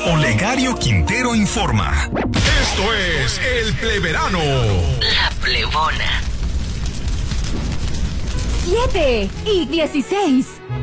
Olegario Quintero informa. Esto es El Pleberano. La Plebona. 7:16.